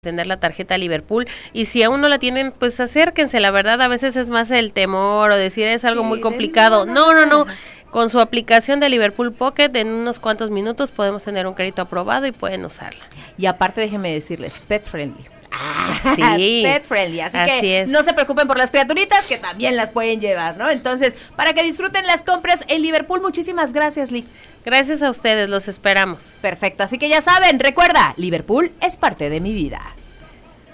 tener la tarjeta Liverpool, y si aún no la tienen, pues acérquense. La verdad, a veces es más el temor o decir es algo muy complicado. No. Con su aplicación de Liverpool Pocket, en unos cuantos minutos podemos tener un crédito aprobado y pueden usarla. Y aparte, déjenme decirles, pet friendly. Sí, pet friendly, así que no se preocupen por las criaturitas, que también las pueden llevar, ¿no? Entonces, para que disfruten las compras en Liverpool, muchísimas gracias, Lick. Gracias a ustedes, los esperamos. Perfecto, así que ya saben, recuerda, Liverpool es parte de mi vida.